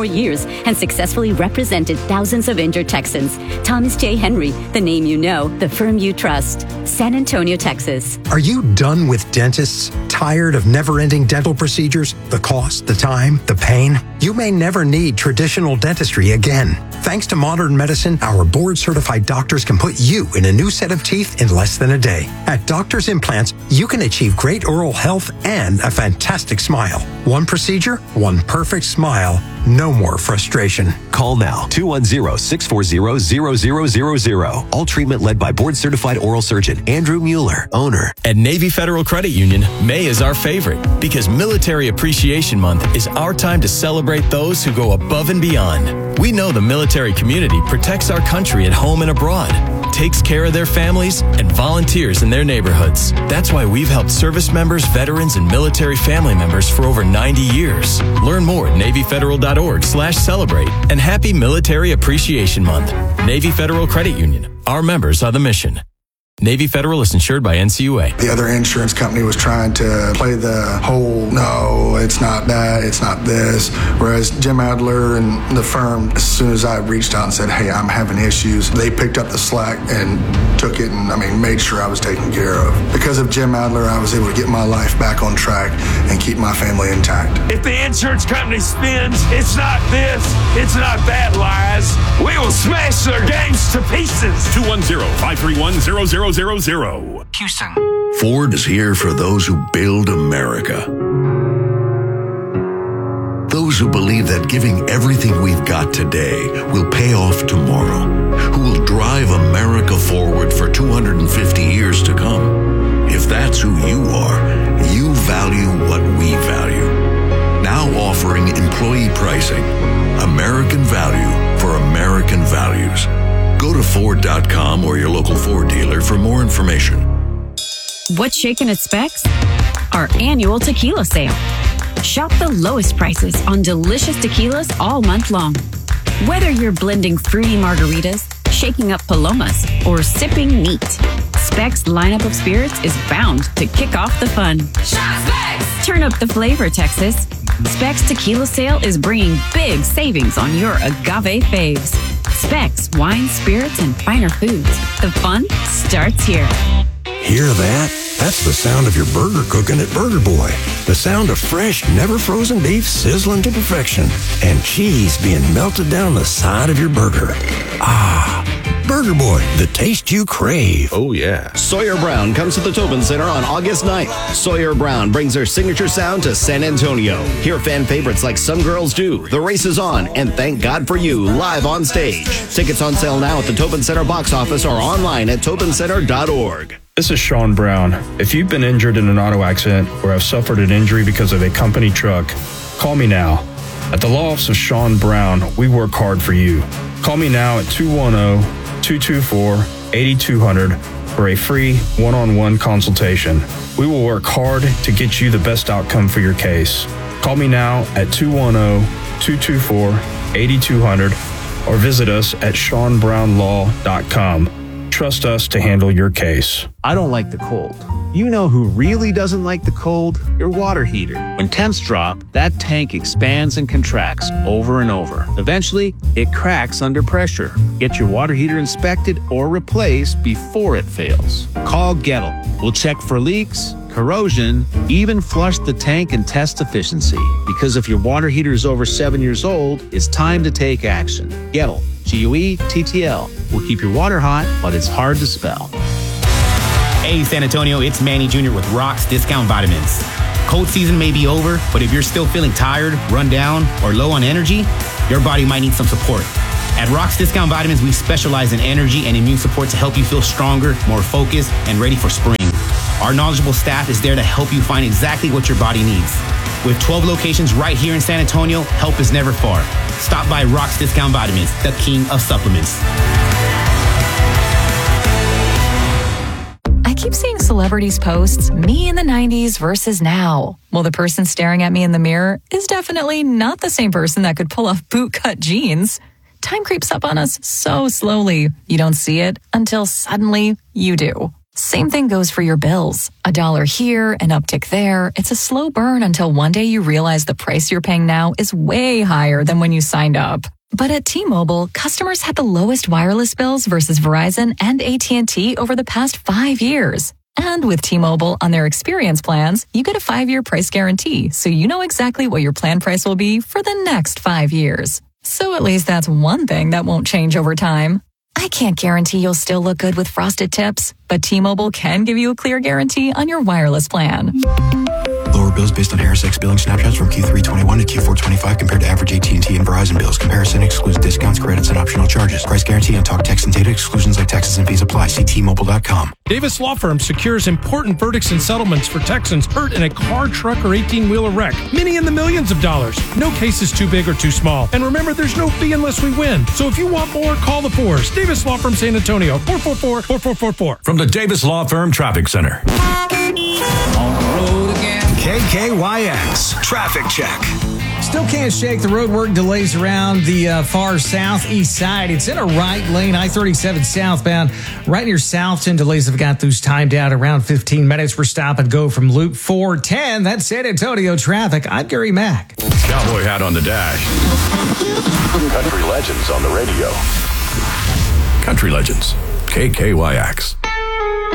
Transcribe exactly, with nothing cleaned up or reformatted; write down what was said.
more years and successfully represented thousands of injured Texans. Thomas J. Henry, the name you know, the firm you trust. San Antonio, Texas. Are you done with dentists? Tired of never-ending dental procedures? The cost, the time, the pain? You may never need traditional dentistry again. Thanks to modern medicine, our board-certified doctors can put you in a new set of teeth in less than a day. At Doctors Implants, you can achieve great oral health and a fantastic smile. One procedure, one perfect smile. No more frustration. Call now, two one zero, six four zero, zero zero zero zero. All treatment led by board-certified oral surgeon Andrew Mueller, owner. At Navy Federal Credit Union, May is our favorite because Military Appreciation Month is our time to celebrate those who go above and beyond. We know the military community protects our country at home and abroad, takes care of their families, and volunteers in their neighborhoods. That's why we've helped service members, veterans, and military family members for over ninety years. Learn more at Navy Federal dot org slash celebrate and happy Military Appreciation Month. Navy Federal Credit Union. Our members are the mission. Navy Federal is insured by N C U A. The other insurance company was trying to play the whole, no, it's not that, it's not this. Whereas Jim Adler and the firm, as soon as I reached out and said, hey, I'm having issues, they picked up the slack and took it and, I mean, made sure I was taken care of. Because of Jim Adler, I was able to get my life back on track and keep my family intact. If the insurance company spins, it's not this, it's not that, lies. We will smash their games to pieces. two one zero, five three one, zero zero zero zero. Houston. Ford is here for those who build America. Those who believe that giving everything we've got today will pay off tomorrow. Who will drive America forward for two hundred fifty years to come. If that's who you are, you value what we value. Now offering employee pricing. American value for American values. Go to Ford dot com or your local Ford dealer for more information. What's shaking at Specs? Our annual tequila sale. Shop the lowest prices on delicious tequilas all month long. Whether you're blending fruity margaritas, shaking up palomas, or sipping neat, Specs' lineup of spirits is bound to kick off the fun. Shot Specs! Turn up the flavor, Texas. Specs Tequila Sale is bringing big savings on your agave faves. Specs, wine, spirits, and finer foods. The fun starts here. Hear that? That's the sound of your burger cooking at Burger Boy. The sound of fresh, never frozen beef sizzling to perfection and cheese being melted down the side of your burger. Ah, Burger Boy, the taste you crave. Oh, yeah. Sawyer Brown comes to the Tobin Center on August ninth. Sawyer Brown brings their signature sound to San Antonio. Hear fan favorites like Some Girls Do, The Race Is On, and Thank God For You live on stage. Tickets on sale now at the Tobin Center box office or online at tobin center dot org. This is Sean Brown. If you've been injured in an auto accident or have suffered an injury because of a company truck, call me now. At the law office of Sean Brown, we work hard for you. Call me now at two one zero, two two four, eight two zero zero for a free one-on-one consultation. We will work hard to get you the best outcome for your case. Call me now at two one zero, two two four, eight two zero zero or visit us at sean brown law dot com. Trust us to handle your case. I don't like the cold. You know who really doesn't like the cold? Your water heater. When temps drop, that tank expands and contracts over and over. Eventually, it cracks under pressure. Get your water heater inspected or replaced before it fails. Call Gettle. We'll check for leaks, corrosion, even flush the tank and test efficiency. Because if your water heater is over seven years old, it's time to take action. Gettle. G U E T T L. Will keep your water hot, but it's hard to spell. Hey, San Antonio, it's Manny Junior with Rock's Discount Vitamins. Cold season may be over, but if you're still feeling tired, run down, or low on energy, your body might need some support. At Rock's Discount Vitamins, we specialize in energy and immune support to help you feel stronger, more focused, and ready for spring. Our knowledgeable staff is there to help you find exactly what your body needs. With twelve locations right here in San Antonio, help is never far. Stop by Rock's Discount Vitamins, the king of supplements. I keep seeing celebrities post me in the nineties versus now. Well, the person staring at me in the mirror is definitely not the same person that could pull off bootcut jeans. Time creeps up on us so slowly. You don't see it until suddenly you do. Same thing goes for your bills. A dollar here, an uptick there. It's a slow burn until one day you realize the price you're paying now is way higher than when you signed up. But at T-Mobile, customers had the lowest wireless bills versus Verizon and A T and T over the past five years. And with T-Mobile on their experience plans, you get a five-year price guarantee, so you know exactly what your plan price will be for the next five years. So at least that's one thing that won't change over time. I can't guarantee you'll still look good with frosted tips, but T-Mobile can give you a clear guarantee on your wireless plan. Lower bills based on Harris X billing snapshots from Q three twenty-one to Q four twenty-five compared to average A T and T and Verizon bills. Comparison excludes discounts, credits, and optional charges. Price guarantee on talk, text, and data exclusions like taxes and fees apply. See T Mobile dot com. Davis Law Firm secures important verdicts and settlements for Texans hurt in a car, truck, or eighteen-wheeler wreck. Many in the millions of dollars. No case is too big or too small. And remember, there's no fee unless we win. So if you want more, call the fours. Davis Law Firm San Antonio, four four four, four four four four. From the Davis Law Firm Traffic Center. On the road again. K K Y X Traffic Check. Still can't shake the roadwork delays around the uh, far southeast side. It's in a right lane, I thirty-seven southbound. Right near Southton, delays have got those timed out around fifteen minutes for stop and go from Loop four ten. That's San Antonio traffic. I'm Gary Mack. Cowboy hat on the dash. Country legends on the radio. Country legends. K K Y X.